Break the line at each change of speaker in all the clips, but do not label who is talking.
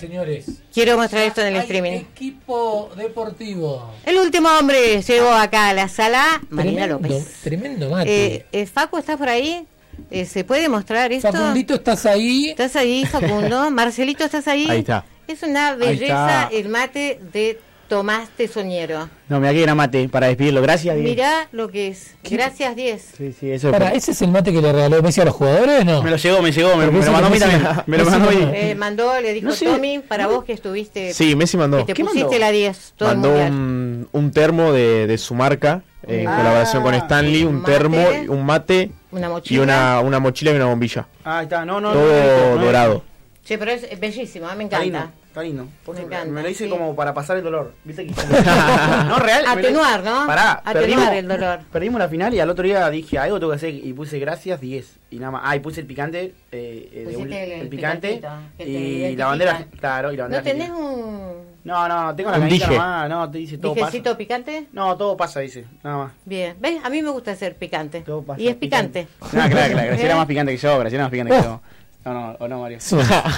señores.
Quiero mostrar esto en el
Hay
streaming.
Equipo deportivo.
El último hombre llegó acá a la sala, Marina López.
Tremendo mate.
Facu, ¿estás por ahí? ¿Se puede mostrar esto?
Facundito, ¿estás ahí?
¿Estás ahí, Facundo? Marcelito, ¿estás ahí?
Ahí está.
Es una belleza el mate de Tomás Tesoñero.
No, me da mate para despedirlo. Gracias, Diego.
Mirá lo que es. Gracias, 10.
Sí, eso
Para, ¿ese es el mate que le regaló Messi a los jugadores o no?
me lo llegó, me lo mandó a mí también. Me lo mandó a mí.
Mandó, le dijo
No sé.
Tommy, para vos que estuviste.
Sí, Messi mandó.
Que te
¿Qué
pusiste
mandó?
la 10. Todo
Mandó
el mundial.
un termo de su marca en colaboración con Stanley, un
mate,
termo, un mate
Una
y
mochila.
una mochila y una bombilla.
Ah, está, no.
Todo dorado.
Sí, pero es bellísimo, me
Está lindo,
encanta.
está lindo.
Me encanta,
Me lo hice
sí.
como para pasar el dolor. ¿Viste que no, real.
Atenuar, ¿no?
Pará,
Atenuar el dolor.
Perdimos la final y al otro día dije, algo tengo que hacer. Y puse gracias 10. Y nada más. Ah, y puse el picante.
Pusiste
El picante.
picantito, que te
Y
identifica.
la bandera. Claro, y la bandera.
¿No tenés un
No, tengo la
Un
canita
dije.
nomás. No, te dice todo
dijecito
pasa.
picante?
No, todo pasa, dice. Nada más.
Bien. ¿Ves? A mí me gusta hacer picante.
Todo pasa.
Y es picante.
No, claro. Graciela
¿Eh?
era más picante que yo. Graciela era más picante que yo. No, Mario.
Es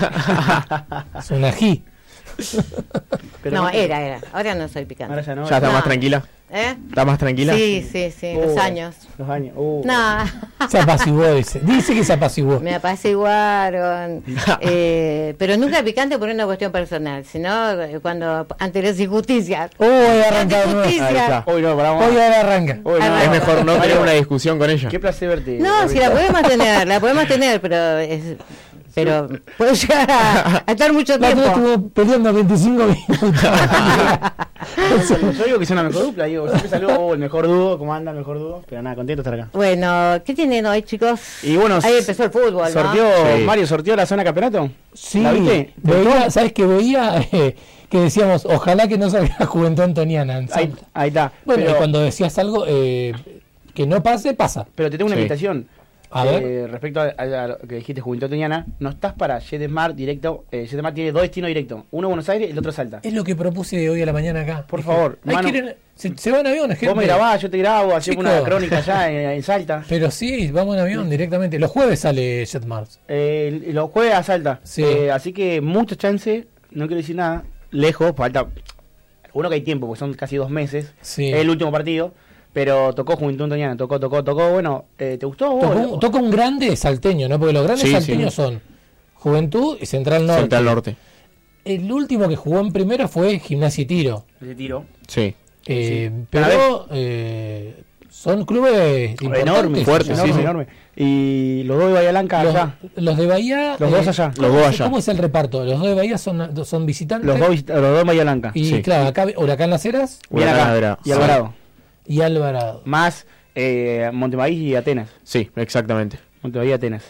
un ají.
Pero
No, era. Ahora no soy picante.
Ahora ya no.
¿Ya está
No.
más tranquila?
¿Eh?
¿Está más tranquila?
Sí, los años.
Los años.
No,
Se apaciguó, dice. Dice que se apaciguó.
me apaciguaron. Pero nunca picante por una cuestión personal, sino cuando ante las injusticias.
Hoy arranca de nuevo.
Injusticia.
Ahí está.
Hoy no, paramos.
Hoy ahora arranca.
Hoy no.
Arranca.
Es mejor no tener una discusión con ella.
Qué placer verte.
No, si la podemos tener, pero puede llegar a estar mucho
La otra
tiempo.
estuvo peleando 25 minutos.
Yo digo que es una mejor dupla, digo, siempre salió el mejor dúo, cómo anda el mejor dúo, pero nada, contento de estar acá.
Bueno, ¿qué tienen hoy, chicos?
Y bueno,
Ahí empezó el fútbol,
sorteó,
¿no?
Sí.
Mario sorteó la zona campeonato.
Sí,
¿La viste?
veía, ¿sabes qué veía? Que decíamos, ojalá que no salga Juventud Antoniana en
Ahí,
Salta.
ahí está.
Bueno, y
pero,
cuando decías algo que no pase, pasa.
pero te tengo una
Sí.
invitación.
A ver.
Respecto a lo que dijiste, Juventud Antoniana, no estás para JetSmart directo. JetSmart tiene 2 destinos directos, uno Buenos Aires y el otro Salta.
Es lo que propuse hoy a la mañana acá.
Por
Dije,
favor,
hay
mano.
que ir se van en aviones, gente.
Vos me grabás, yo te grabo, hacemos
Chico.
una crónica allá en Salta.
Pero sí, vamos en avión directamente. Los jueves sale JetMart.
Los jueves a Salta.
Sí.
Así que muchas chances, no quiero decir nada, lejos, falta. Uno que hay tiempo, porque son casi 2 meses.
Sí.
Es el último partido. Pero tocó Juventud Antoniana, tocó. Bueno, ¿te gustó vos?
Toca un grande salteño, ¿no? Porque los grandes
Sí,
salteños
sí.
son Juventud y Central Norte.
Central Norte.
El último que jugó en primera fue Gimnasia y Tiro.
Ese tiro.
Sí.
Pero son clubes
Enorme,
fuertes, sí, sí.
enorme. Y los dos de Bahía Blanca allá.
Los de Bahía.
Los dos allá.
Los dos allá.
¿Cómo es el reparto? Los dos de Bahía son visitantes.
Los dos en Bahía Blanca.
Y
Sí.
claro, acá Huracán Las Heras
Bien
Huracán
acá.
Alvarado.
Y Alvarado.
y Alvarado.
Más Montevideo y Atenas.
Sí, exactamente.
Montevideo y Atenas.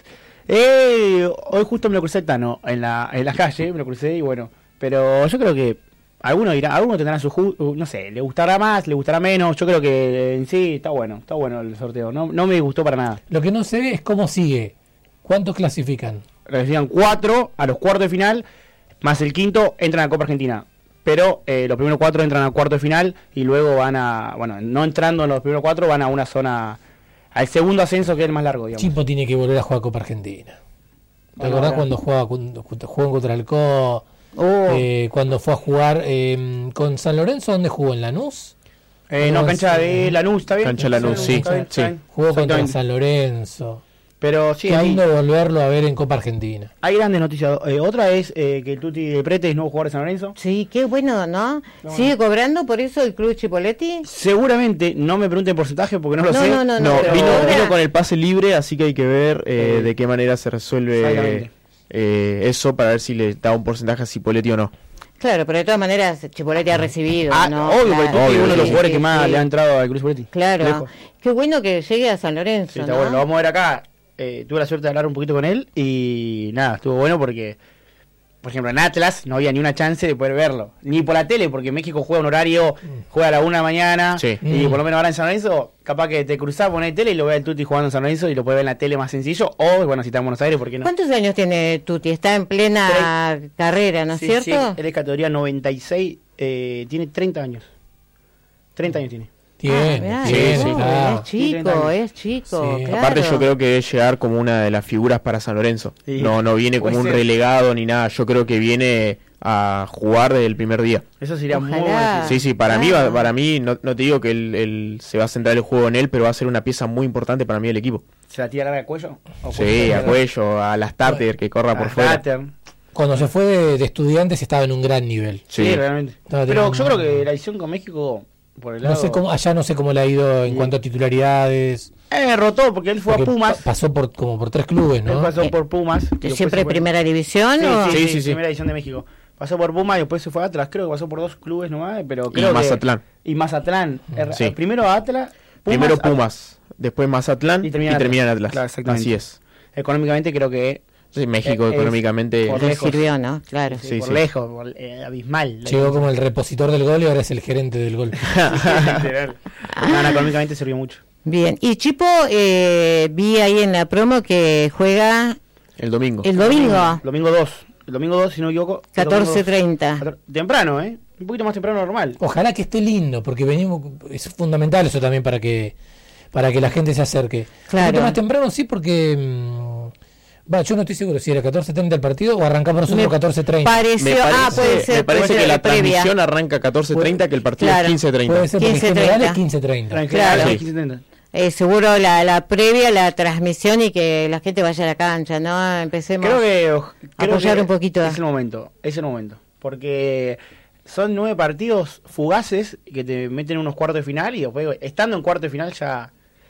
Hoy justo me lo crucé el Tano en la calle, me lo crucé y bueno. Pero yo creo que algunos tendrán no sé, le gustará más, le gustará menos. Yo creo que en sí está bueno el sorteo. No me gustó para nada.
Lo que no sé es cómo sigue. ¿Cuántos clasifican?
Recibían 4 a los cuartos de final, más el quinto entran a Copa Argentina. Pero los primeros 4 entran al cuarto de final y luego no entrando en los primeros 4 van a una zona, al segundo ascenso que es el más largo, digamos.
Chipo tiene que volver a jugar Copa Argentina. ¿Te
Bueno,
acordás
ahora.
cuando jugó contra el CO? Cuando fue a jugar con San Lorenzo, ¿dónde jugó? ¿En Lanús?
No, cancha de Lanús, ¿está bien?
Cancha de Lanús, sí,
Está bien,
sí.
está bien.
Jugó contra
Exactamente.
San Lorenzo.
Pero sí,
Qué
hay
lindo volverlo a ver en Copa Argentina.
grandes noticias. Otra es que el Tuti de Prete es nuevo jugador de San Lorenzo.
Sí, qué bueno, ¿no? ¿Sigue cobrando por eso el club Chipoletti?
Seguramente, no me pregunten porcentaje porque no lo sé.
No,
No,
pero
vino
ahora-
con el pase libre, así que hay que ver de qué manera se resuelve
Exactamente.
eso para ver si le da un porcentaje a Cipoletti o no.
Claro, pero de todas maneras Chipoletti ha recibido, ¿no?
Obvio,
Claro.
porque Tuti es uno de los
Sí,
jugadores
sí,
que más
sí.
le ha entrado al Cruz Cipoletti.
Claro.
Lejos.
Qué bueno que llegue a San Lorenzo,
Sí, está
¿no?
bueno, lo vamos a ver acá. Tuve la suerte de hablar un poquito con él y nada, estuvo bueno porque, por ejemplo, en Atlas no había ni una chance de poder verlo, ni por la tele, porque México juega un horario, juega a la 1 de la mañana,
Sí.
y por lo menos ahora en San Lorenzo, capaz que te cruzás, ponés tele y lo ve el Tuti jugando en San Lorenzo y lo puede ver en la tele más sencillo, o bueno, si está en Buenos Aires, ¿por qué no?
¿Cuántos años tiene Tuti? Está en plena carrera, ¿no es
Sí,
cierto?
sí, él es categoría 96, tiene 30 años. 30 años tiene.
Tiene,
mirá,
sí,
joven,
claro.
es chico, es chico,
Sí.
claro.
Aparte yo creo que debe llegar como una de las figuras para San Lorenzo.
Sí.
No viene como
Puede
un
ser.
relegado ni nada. Yo creo que viene a jugar desde el primer día.
Eso sería muy
Ojalá.
bueno.
Sí, para mí no te digo que él se va a centrar el juego en él, pero va a ser una pieza muy importante para mí del equipo.
¿Se la tira larga de cuello? ¿O
Sí, a cuello, a la starter que corra por fuera.
Cuando se fue de Estudiantes estaba en un gran nivel.
Sí, realmente.
Estaba
Pero
teniendo-
yo creo que la edición con México, por el lado...
No sé cómo, allá no sé cómo le ha ido en
Sí.
cuanto a titularidades.
Rotó porque él fue
Porque
a Pumas.
pasó como por 3 clubes,
Él
¿no?
pasó por Pumas. y después
¿Siempre
se fue-
primera división o...?
Sí,
Sí.
primera edición de México. Pasó por Pumas y después se fue a Atlas. Creo que pasó por 2 clubes nomás, pero creo que...
Mazatlán.
Y Mazatlán.
Sí.
Primero Atlas.
Primero Pumas, después Mazatlán y termina en Atlas.
Claro, exactamente.
Así es.
Económicamente creo que...
Sí, México
Es-
económicamente...
por
Le
lejos.
sirvió, ¿no? Claro.
Sí,
Sí,
por
sí.
lejos, abismal.
Llegó como el repositor del gol y ahora es el gerente del gol.
Literal. No, económicamente sirvió mucho.
Bien. Y Chipo, vi ahí en la promo que juega
El domingo.
el domingo,
Domingo 2. El domingo 2, si no me equivoco.
14:30.
Temprano, ¿eh? Un poquito más temprano normal.
Ojalá que esté lindo, porque venimos, es fundamental eso también para que la gente se acerque.
Claro.
Un poquito más temprano sí, porque yo no estoy seguro si era 14:30 el partido o arrancamos nosotros 14:30.
Pareció, puede ser.
me parece
puede
que
ser
la
previa.
transmisión arranca 14:30, que el partido
Claro.
es 15:30.
Puede ser porque en
15:30.
general es 15:30.
Claro.
Sí. 15:30.
Seguro la previa, la transmisión y que la gente vaya a la cancha, ¿no? Empecemos.
Creo
apoyar
que
un poquito.
Es el momento. Porque son 9 partidos fugaces que te meten en unos cuartos de final y después, estando en cuartos de final, ya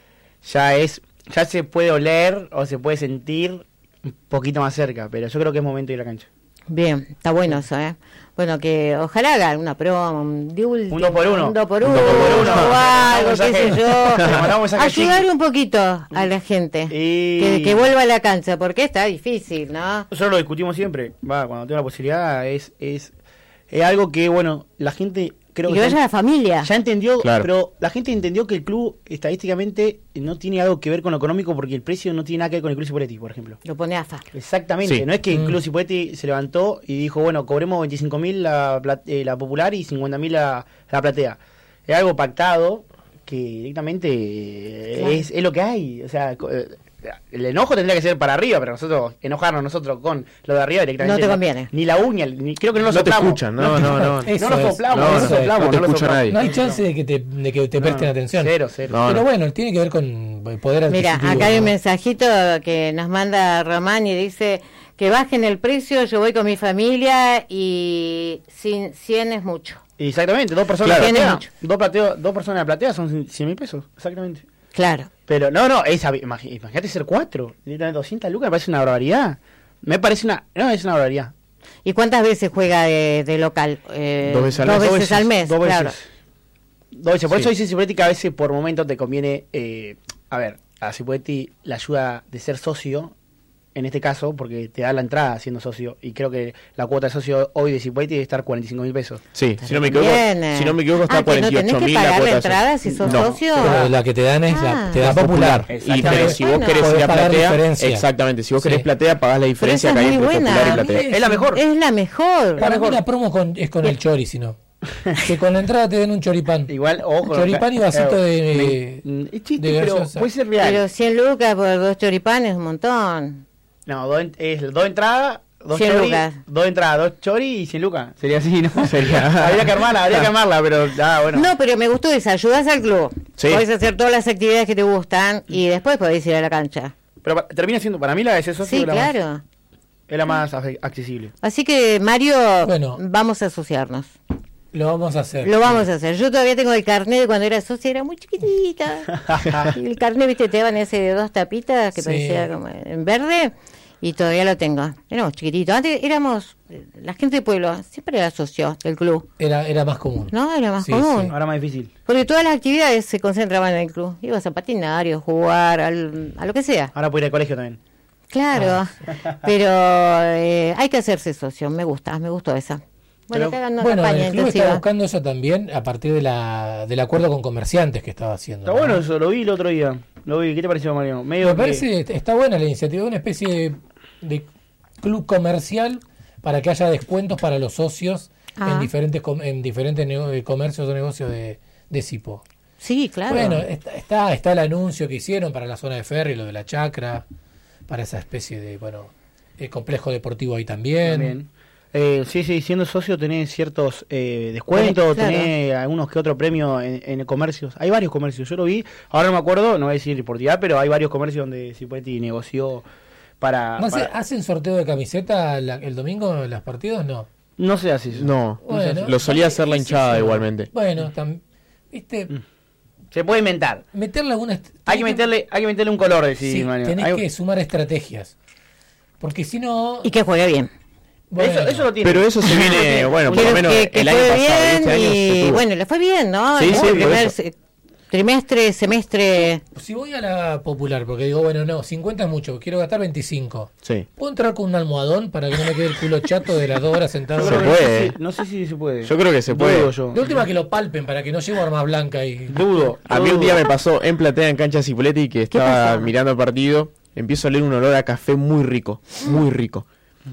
se puede oler o se puede sentir un poquito más cerca. Pero yo creo que es momento de ir a la cancha.
Bien, está bueno eso, ¿eh? Bueno, que ojalá haga una promo de último.
Un 2 por 1.
Un 2 por 1.
Un 2 por 1.
O algo, qué sé
Le
yo.
mandamos mensaje a
Ayudar
Chiqui.
un poquito a la gente.
Y-
Que vuelva a la cancha, porque está difícil, ¿no?
Nosotros lo discutimos siempre. Cuando tengo la posibilidad, es algo que, bueno, la gente creo
Y que vaya a la familia.
ya entendió,
Claro.
pero la gente entendió que el club estadísticamente no tiene algo que ver con lo económico porque el precio no tiene nada que ver con el club Cipoletti, por ejemplo.
Lo pone AFA.
Exactamente,
Sí.
no es que el club Cipoletti se levantó y dijo, bueno, cobremos 25.000 la popular y 50.000 la platea. Es algo pactado que directamente
Claro.
es lo que hay. O sea, el enojo tendría que ser para arriba, pero enojarnos nosotros con lo de arriba directamente.
No te conviene.
Ni la uña, creo que no lo
No te
soplamos.
escuchan, no.
Eso
No lo
es.
soplamos,
No,
no lo
no,
soplamos.
no te
lo
escucha
soplamos.
nadie.
No hay chance de que te presten atención.
Cero.
No,
Pero
no.
bueno, tiene que ver con el poder
Mira,
adquisitivo.
acá hay un
¿no?
mensajito que nos manda Román y dice que bajen el precio, yo voy con mi familia y 100 es mucho.
Exactamente, 2 personas
Claro.
en la
Tiene
platea. 2 personas en la platea son 100.000 pesos. Exactamente.
Claro.
Pero no, imagínate ser 4. 200 lucas me parece una barbaridad. Es una barbaridad.
¿Y cuántas veces juega de local?
2 veces al mes.
Dos veces al mes,
Dos
claro.
veces. 2 veces. Por
Sí.
eso dice Cipoletti que a veces por momento te conviene, a Cipoletti la ayuda de ser socio, en este caso, porque te da la entrada siendo socio. Y creo que la cuota de socio hoy de Cipoletti debe estar 45.000 pesos.
Sí,
Está
si no me
bien,
equivoco está
que no tenés
48.000
que
la
pagar la
cuota de
entrada
socio.
si sos
No.
socio.
Pero la que te dan es te da popular.
Y pero si vos
Bueno.
querés ir
Podés
a
pagar
platea,
diferencia.
exactamente, si vos
Sí.
querés platea, pagás la
Pero
diferencia
esa
que
es
hay
muy
entre
buena.
popular y platea.
Es la mejor.
Es la mejor.
Para mí la promo es con el chori, si no. Que con la entrada te den un choripán.
Igual, ojo.
Choripán y vasito de
Es chiste,
de
pero
gaseosa.
puede ser real.
Pero 100 lucas por 2 choripanes es un montón.
No, 2 entradas, 2
100
chori,
lucas.
2 entradas, 2 chori y 100 lucas. Sería así, ¿no?
Sería.
habría que armarla, pero bueno.
No, pero me gustó eso, ayudas al club.
Sí.
Podés hacer todas las actividades que te gustan y después podés ir a la cancha.
Pero termina siendo, para mí la de ese socio
Sí,
es la más-
claro.
es la más accesible.
Así que, Mario,
Bueno.
vamos a asociarnos.
Lo vamos a hacer.
Lo vamos a hacer. Yo todavía tengo el carnet de cuando era socia, era muy chiquitita. Y el carnet, viste, te daban ese de 2 tapitas que
Sí.
parecía como en verde. Y todavía lo tengo. Éramos chiquititos. Antes éramos, la gente del pueblo siempre era socio del club.
Era más común.
¿No? Era más
Sí,
común.
sí.
Ahora más difícil.
Porque todas las actividades se concentraban en el club. Ibas a patinar, ibas a jugar, a lo que sea.
Ahora puedo ir al colegio también.
Claro. Pero hay que hacerse socio. Me gustó esa. Bueno,
Pero-
acá hagan una
Bueno,
campaña
el club está
intensiva.
buscando eso también a partir del acuerdo con comerciantes que estaba haciendo.
Está
¿no?
bueno eso, lo vi el otro día. Lo vi, ¿qué te pareció, Mario? Medio
Me
que-
parece está buena la iniciativa, una especie de club comercial para que haya descuentos para los socios
Ah.
en diferentes comercios o negocios de Cipo.
Sí, claro.
Bueno, está el anuncio que hicieron para la zona de ferry, lo de la chacra, para esa especie de complejo deportivo ahí también.
También. Sí, siendo socio tenés ciertos descuentos,
Claro.
tenés algunos que otros premios en comercios. Hay varios comercios, yo lo vi, ahora no me acuerdo, no voy a decir por tirar, pero hay varios comercios donde Cipoletti negoció para...
¿Hacen sorteo de camiseta el domingo en los partidos? No.
No se hace eso.
No,
Bueno,
lo solía hacer la hinchada igualmente.
Bueno, ¿viste?
Se puede inventar.
Meterle alguna...
Hay que meterle un color, decís,
Sí,
Mario.
tenés que sumar estrategias. Porque si no...
Y que juegue bien.
bueno,
Eso lo tiene.
Pero eso se viene, bueno, por lo
Pero
menos
que
el año
juegue
pasado,
bien
este año se
y
tuvo.
bueno, le fue bien, ¿no?
Sí,
El
sí, por
primer
eso.
trimestre, semestre.
si voy a la popular, porque digo, bueno, no, 50 es mucho, quiero gastar 25.
Sí.
¿Puedo entrar con un almohadón para que no me quede el culo chato de las 2 horas sentado?
Yo
Se
creo que
puede.
no sé si se puede.
Yo creo que se puede.
Dudo yo.
De última que lo palpen para que no llevo arma blanca y...
Dudo.
A mí un día me pasó en platea en cancha de Cipoletti que estaba
pasó?
mirando el partido, empiezo a leer un olor a café muy rico, muy rico.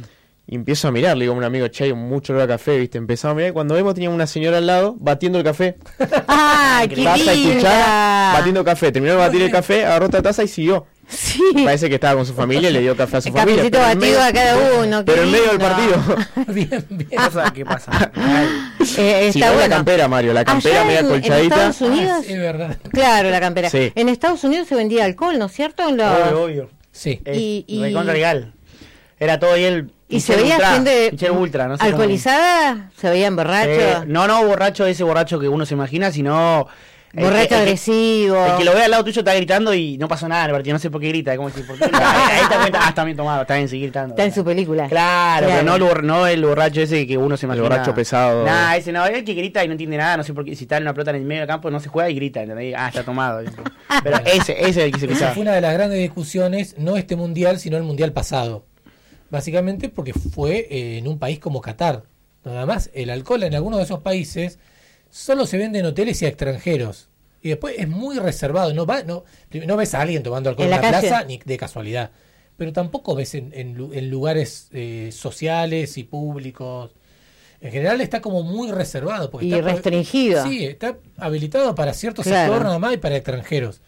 Y empiezo a mirar, le digo a un amigo, che, hay mucho olor a café, ¿viste? Empezamos a mirar y cuando vemos teníamos una señora al lado batiendo el café.
¡Ah, qué
Taza y cuchara,
linda!
batiendo café. Terminó de batir el café, agarró otra taza y siguió.
Sí.
Parece que estaba con su familia y le dio café a su
El
familia.
cafecito
pero en
batido
medio-
a cada uno. qué
Pero en medio del
lindo.
partido.
bien, bien.
¿Qué pasa? Ay.
Si
Está
no, la
bueno.
campera, Mario, la campera
Allá
media
en
colchadita.
Estados Unidos,
Es verdad.
claro, la campera.
Sí.
En Estados Unidos se vendía alcohol, ¿no es cierto? En los...
Obvio.
Sí.
Y-
Recontra legal. Era todo ahí el...
Y se veía gente
Michel Ultra, no sé cómo-
alcoholizada, se veían borrachos,
no borracho, ese borracho que uno se imagina, sino...
borracho agresivo.
El que lo ve al lado tuyo está gritando y no pasó nada en el partido, no sé por qué grita, como decir, ¿por qué? Ahí te cuenta, está bien tomado, está bien, seguir gritando.
Está en su película.
Claro, pero no el borracho ese que uno se imagina.
borracho pesado.
Nah, ese no, el que grita y no entiende nada, no sé por qué, si está en una pelota en el medio del campo no se juega y grita, ¿entendés? Ah, está tomado. Pero ese es el que se
Esa
escuchaba.
fue una de las grandes discusiones, no este mundial, sino el mundial pasado. Básicamente porque fue en un país como Qatar. Nada más, el alcohol en algunos de esos países solo se vende en hoteles y a extranjeros. Y después es muy reservado. No ves a alguien tomando alcohol
En
en
la
la
calle.
plaza ni de casualidad. Pero tampoco ves en lugares sociales y públicos. En general está como muy reservado. Porque
Y
está
restringido.
Sí, está habilitado para cierto
Claro.
sector nada más y para extranjeros.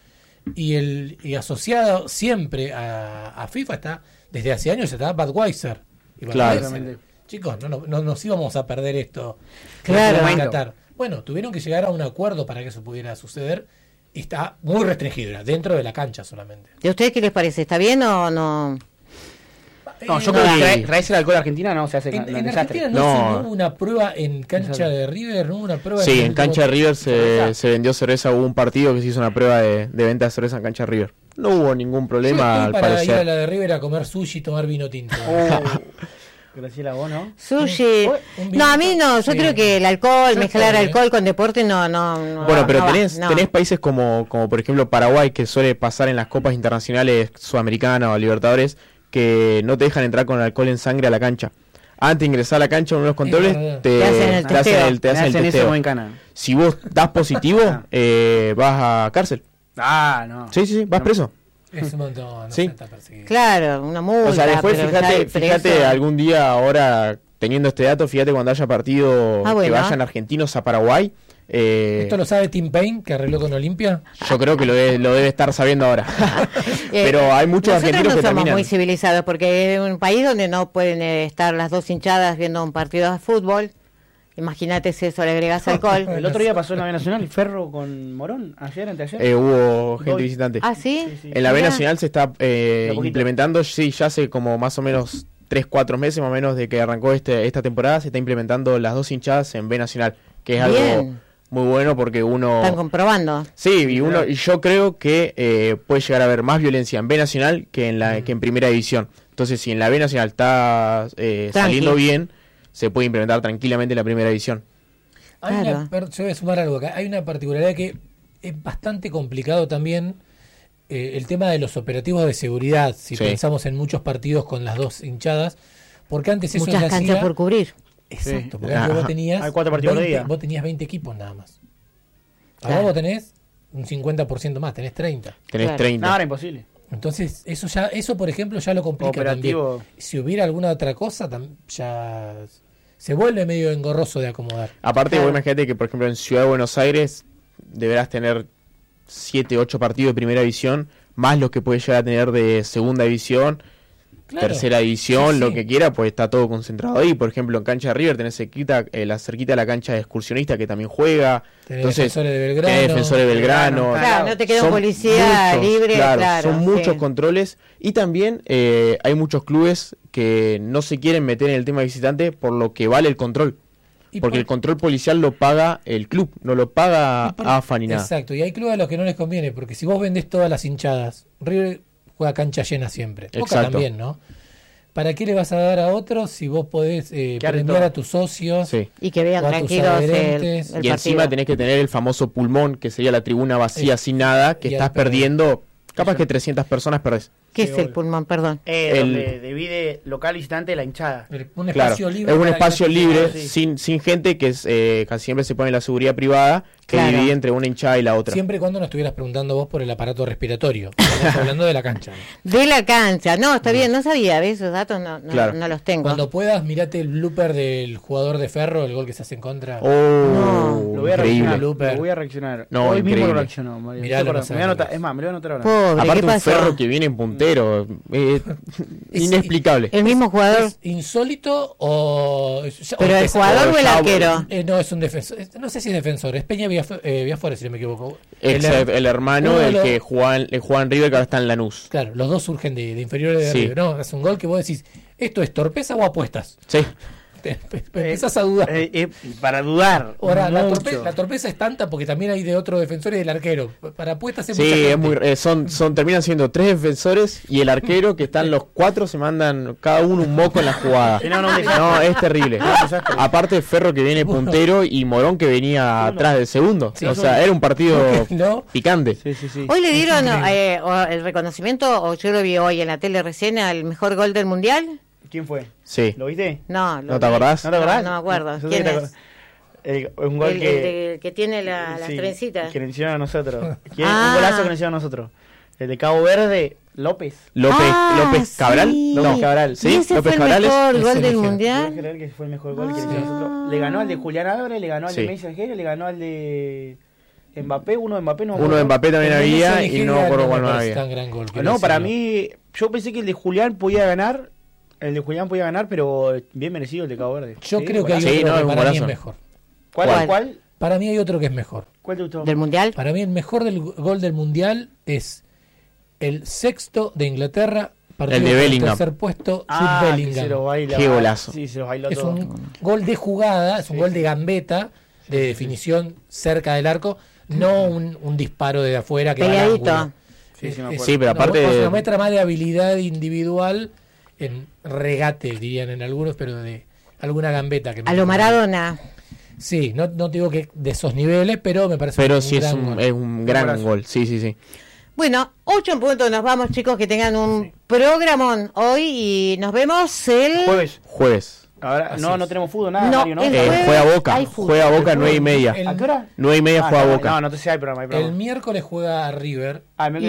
Y asociado siempre a FIFA está, desde hace años está Budweiser. Y
Claro.
Budweiser, chicos, no nos íbamos a perder esto.
Claro.
En Qatar. Bueno, tuvieron que llegar a un acuerdo para que eso pudiera suceder. Y está muy restringido, era dentro de la cancha solamente.
¿Y a ustedes qué les parece? ¿Está bien o no?
No, yo
Eh,
creo que
Sí.
traerse el alcohol a Argentina no se hace
En
desastre.
Argentina
No.
no hubo una prueba en cancha de River, no hubo una prueba
Sí,
el
en cancha de
último-
River
cerveza.
se vendió cerveza, hubo un partido que se hizo una prueba de venta de cerveza en cancha de River. No hubo ningún
Yo
problema
estoy
al
para ir a
parecer.
la de River a comer sushi y tomar vino tinto.
Graciela, vos, ¿no?
Sushi.
Un
No, a mí no. Yo
sí.
creo que el alcohol,
Yo
mezclar
estoy,
alcohol con deporte, no.
Bueno, pero
no va,
tenés,
no.
tenés países como por ejemplo Paraguay, que suele pasar en las copas internacionales sudamericanas o Libertadores, que no te dejan entrar con alcohol en sangre a la cancha. Antes de ingresar a la cancha, uno de los controles
verdad.
Te hacen el
te hacen
testeo.
el, te hacen el
Hacen eso
testeo.
en Cana.
Si vos das positivo, vas a cárcel.
Ah, no.
Sí, vas preso.
Es un montón, no
Sí.
se está perseguido.
Claro, una multa.
O sea, después
pero ya el
fíjate
preso-
algún día ahora, teniendo este dato, fíjate cuando haya partido
Ah, bueno.
que vayan argentinos a Paraguay.
¿Esto lo sabe Tim Payne, que arregló con Olimpia?
Yo creo que lo debe estar sabiendo ahora. Pero hay muchos
nosotros
argentinos
no
que
somos
terminan.
muy civilizados porque es un país donde no pueden estar las dos hinchadas viendo un partido de fútbol. Imagínate si eso le agregas alcohol.
El otro día pasó en la B Nacional, Ferro con Morón, ayer, anteayer.
Hubo gente
Voy.
visitante.
¿Ah, sí?
Sí, sí.
En la B
Mirá.
Nacional se está
poquito.
implementando, sí, ya hace como más o menos 3-4 meses más o menos de que arrancó esta temporada, se está implementando las dos hinchadas en B Nacional, que es algo
Bien.
muy bueno porque uno...
Están comprobando.
Sí, y yo creo que puede llegar a haber más violencia en B Nacional que en Primera División. Entonces, si en la B Nacional está saliendo bien, se puede implementar tranquilamente en la Primera División.
Hay
Claro.
yo voy a sumar algo acá. Hay una particularidad que es bastante complicado también, el tema de los operativos de seguridad, si
Sí.
pensamos en muchos partidos con las dos hinchadas, porque antes eso
Muchas
se
canchas
hacía...
por cubrir.
Exacto,
Sí.
porque antes vos
Ajá.
tenías
Hay 4 partidos por
20,
día.
vos tenías 20 equipos nada más. Ahora
Claro.
vos tenés un 50% más, tenés 30.
Tenés
Claro.
30.
No, era imposible.
Entonces, eso por ejemplo ya lo complica
Operativo.
también. Si hubiera alguna otra cosa, ya se vuelve medio engorroso de acomodar.
Aparte,
Claro.
vos imagínate que, por ejemplo, en Ciudad de Buenos Aires deberás tener 7, 8 partidos de Primera División, más los que puedes llegar a tener de Segunda División. tercera división,
Sí,
lo
sí.
que quiera, pues está todo concentrado ahí. Por ejemplo, en cancha de River tenés cerquita de la cancha de Excursionista que también juega.
Tenés
Entonces,
Defensores de Belgrano.
tenés Defensores de Belgrano.
Claro, no te queda un
Son
policía
muchos,
libre, claro.
Son
sí.
muchos controles. Y también hay muchos clubes que no se quieren meter en el tema visitante por lo que vale el control.
Y
Porque el control policial lo paga el club, no lo paga AFA ni nada.
Exacto, y hay clubes a los que no les conviene, porque si vos vendés todas las hinchadas, River juega cancha llena siempre. Boca
Exacto.
también, ¿no? ¿Para qué le vas a dar a otros si vos podés premiar
todo.
a tus socios?
Sí.
Y que vean
O a tus
tranquilos
adherentes.
el
Y encima
partido.
tenés que tener el famoso pulmón, que sería la tribuna vacía sin nada, que
y
estás
al perder.
perdiendo, capaz que 300 personas perdés.
¿Qué
Sí,
es el
obvio.
pulmón? Perdón.
Donde divide local visitante la hinchada.
Un
Claro,
espacio libre.
es un
para que
espacio
no te-
libre,
sí.
sin gente, que es casi siempre se pone la seguridad privada, que
Claro.
divide entre una hinchada y la otra.
Siempre y cuando no estuvieras preguntando vos por el aparato respiratorio. Estamos hablando de la cancha.
De la cancha. No, está bien, no sabía, ¿ves? Esos datos
Claro.
no los tengo.
Cuando puedas, mirate el blooper del jugador de Ferro, el gol que se hace en contra.
Oh,
No.
Lo voy a
increíble.
reaccionar.
Blooper.
Lo voy a reaccionar.
No,
Hoy mismo
increíble.
lo reaccionó, Mario.
Miralo,
Perdón,
no
me
sabes
voy a anotar.
lo que
Es más, me lo voy a anotar ahora.
Pobre,
Aparte
¿qué
un
pasó?
Ferro que viene en puntero, inexplicable.
El mismo jugador.
¿Es insólito o...?
¿Pero el jugador o el
ya-
arquero?
No, es un defensor. No sé si es defensor. Es Peña Villafuera, si no me equivoco.
El hermano
uno de
del
los-
que jugaba en River, que ahora está en Lanús.
Claro, los dos surgen de inferiores de
Sí.
River. No, es un gol que vos decís, ¿esto es torpeza o apuestas?
Sí.
Empezás a dudar.
Para dudar.
Ahora, la
mucho.
torpeza es tanta porque también hay de otro defensor y del arquero. Para apuestas es mucha
Sí, es
gente.
muy, terminan siendo 3 defensores y el arquero, que están los 4, se mandan cada uno un moco en la jugada.
Sí, no, desastre.
No, es terrible. Aparte Ferro que viene puntero y Morón que venía atrás del segundo.
Sí.
O sea, era un partido
¿No?
picante.
Sí, sí, sí.
Hoy le dieron
increíble.
el reconocimiento, o yo lo vi hoy en la tele recién, al mejor gol del mundial.
¿Quién fue?
Sí.
¿Lo viste?
No,
¿No te acordás?
¿No te acordás?
No me acuerdo.
Yo sé
¿Quién
que te
es?
acordás. Un gol
El que tiene las
sí,
trencitas.
que nos hicieron a nosotros.
Ah.
Un golazo que nos hicieron a nosotros. El de Cabo Verde, López.
López Cabral.
sí.
No,
Cabral.
¿Y
Sí,
ese
López
fue el
Cabrales.
mejor
Ese
gol del
eligió.
¿Puedes
mundial?
creer que fue el mejor gol que le hicieron a nosotros? Le ganó al de Julián Álvarez, le ganó al de
Sí.
Messi Algeria, le ganó al de Mbappé, uno de Mbappé no me
Uno de
acuerdo.
Mbappé también
El de
había
Messi
y
Nigeria
no me acuerdo
me
cuál no
parece
había.
tan gran gol, quiero
No, para
decirlo.
mí, yo pensé que el de Julián podía ganar. El de Julián podía ganar, pero bien merecido el de Cabo Verde.
Yo
Sí,
creo que hay
golazo.
Sí,
otro
no, es
que
un
para mí es
golazo.
mejor.
¿Cuál?
¿Cuál?
Para mí hay otro que es mejor.
¿Cuál te gustó?
¿Del mundial?
Para mí el mejor del gol del mundial es el sexto de Inglaterra, partido
El de
por
Bellingham.
tercer puesto,
Ah,
Jude
que
Bellingham.
se los baila.
Qué golazo.
Sí, se los bailó
Es
todo.
un gol de jugada, es un gol de gambeta, de definición cerca del arco, no un disparo de afuera que va al
Peleadito.
ángulo.
Sí, sí, me acuerdo.
Sí, pero aparte
Es
de-
una muestra más de habilidad individual en regate, dirían en algunos, pero de alguna gambeta. Que
A lo Maradona.
Sí, no te digo que de esos niveles, pero me parece
Pero sí es
gran
un,
gol.
es un gran
golazo.
gol. Sí, sí, sí.
Bueno, 8 en punto, nos vamos chicos, que tengan un programón hoy y nos vemos el...
Jueves. Ahora,
Así
no
es.
tenemos fútbol, nada,
No,
Mario, ¿no?
el jueves
Juega Boca.
hay fútbol.
Juega Boca 9:30.
El-
¿A qué hora?
9:30 juega
no,
Boca.
No, no sé si hay programa, hay
El
programa.
miércoles juega a River.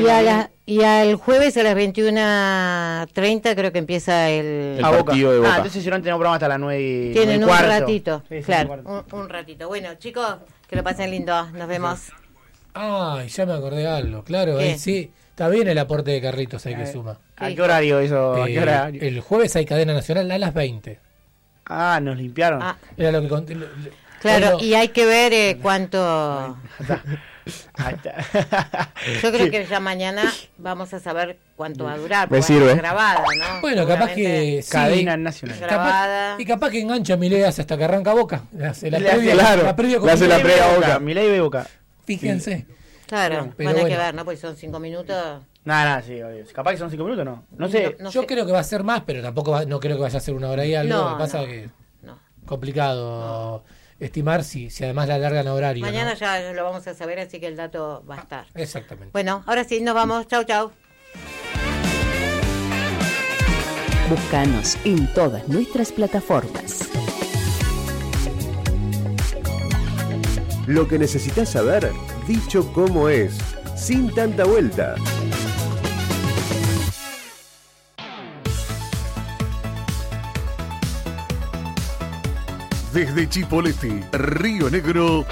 Y al jueves a las 21:30 creo que empieza el...
El partido de Boca.
entonces si no tenemos programa hasta las 9 y
Tienen un
cuarto.
ratito,
Sí, sí,
claro,
cuarto.
un ratito. Bueno, chicos, que lo pasen lindo, nos vemos.
Ay, ya me acordé de algo, claro,
¿Qué?
sí. Está bien el aporte de Carlitos ahí que suma.
¿A qué horario eso? ¿A qué horario?
El jueves hay cadena nacional a las 20.
Ah, nos limpiaron.
Ah,
Era lo que conté.
claro,
Bueno,
y hay que ver cuánto...
Ahí está.
Yo creo que ya mañana vamos a saber cuánto va a durar.
Me
porque va a
sirve.
estar grabada, ¿no?
bueno, capaz
Seguramente.
que sí.
Cadena nacional.
Grabada.
Y capaz que engancha Mileas hasta que arranca Boca. Le hace la
Le hace-
previa,
claro,
la previa con
le hace la
Milei.
previa a Boca.
Milei ve Boca.
Fíjense.
Claro,
Pero
van a
bueno.
que ver, ¿no? Porque son 5 minutos.
Nada, sí, obvio. Capaz que son 5 minutos, ¿no? No sé.
No
Yo
sé.
creo que va a ser más, pero tampoco no creo que vaya a ser una hora y algo.
No,
Lo que pasa
no,
es que
no.
complicado estimar si además la alargan a horario.
Mañana
¿no?
ya lo vamos a saber, así que el dato va a estar.
Exactamente.
Bueno, ahora sí, nos vamos. Chau, chau.
Búscanos en todas nuestras plataformas.
Lo que necesitas saber, dicho como es, sin tanta vuelta. Desde Chipoleti, Río Negro,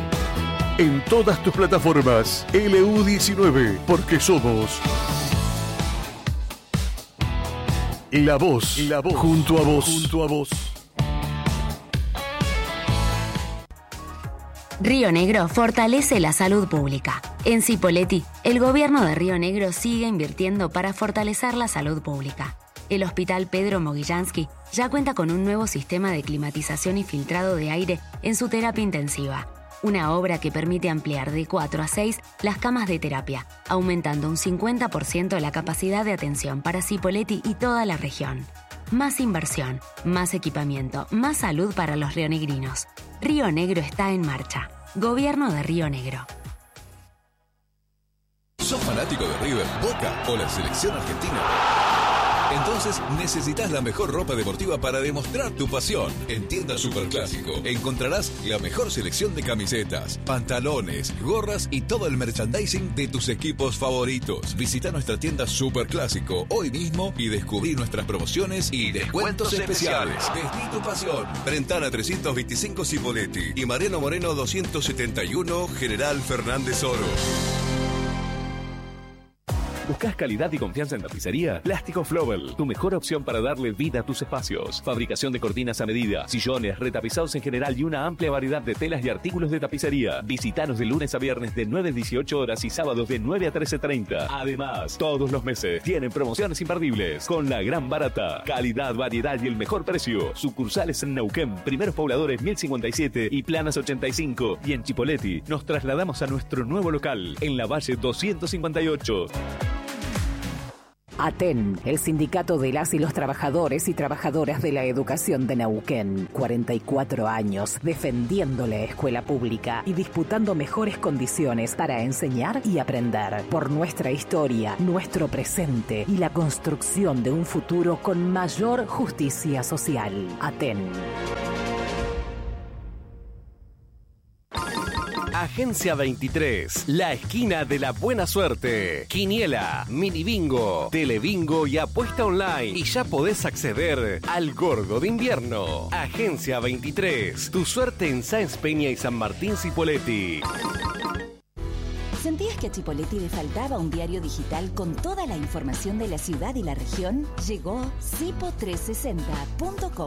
en todas tus plataformas, LU19, porque somos
La Voz. Junto a vos.
Río Negro fortalece la salud pública. En Cipolletti, el gobierno de Río Negro sigue invirtiendo para fortalecer la salud pública. El Hospital Pedro Mogillansky ya cuenta con un nuevo sistema de climatización y filtrado de aire en su terapia intensiva. Una obra que permite ampliar de 4 a 6 las camas de terapia, aumentando un 50% la capacidad de atención para Cipolletti y toda la región. Más inversión, más equipamiento, más salud para los rionegrinos. Río Negro está en marcha. Gobierno de Río Negro.
¿Sos fanático de River, Boca o la selección argentina? Entonces necesitas la mejor ropa deportiva para demostrar tu pasión. En Tienda Superclásico encontrarás la mejor selección de camisetas, pantalones, gorras y todo el merchandising de tus equipos favoritos. Visita nuestra tienda Superclásico hoy mismo y descubrí nuestras promociones y descuentos especiales. Vestí tu pasión. Brentana 325 Cipolletti y Mariano Moreno 271 General Fernández Oro.
¿Buscas calidad y confianza en tapicería? Plástico Flowell, tu mejor opción para darle vida a tus espacios. Fabricación de cortinas a medida, sillones, retapizados en general y una amplia variedad de telas y artículos de tapicería. Visítanos de lunes a viernes de 9 a 18 horas y sábados de 9 a 13:30. Además, todos los meses tienen promociones imperdibles con la gran barata. Calidad, variedad y el mejor precio. Sucursales en Neuquén, Primeros Pobladores 1057 y Planas 85. Y en Cipolletti nos trasladamos a nuestro nuevo local en la Valle 258.
ATEN, el sindicato de las y los trabajadores y trabajadoras de la educación de Neuquén. 44 años defendiendo la escuela pública y disputando mejores condiciones para enseñar y aprender. Por nuestra historia, nuestro presente y la construcción de un futuro con mayor justicia social. ATEN.
Agencia 23, la esquina de la buena suerte. Quiniela, mini bingo, telebingo y apuesta online. Y ya podés acceder al gordo de invierno. Agencia 23, tu suerte en Sáenz Peña y San Martín Cipolletti.
¿Sentías que a Cipolletti le faltaba un diario digital con toda la información de la ciudad y la región? Llegó cipo360.com.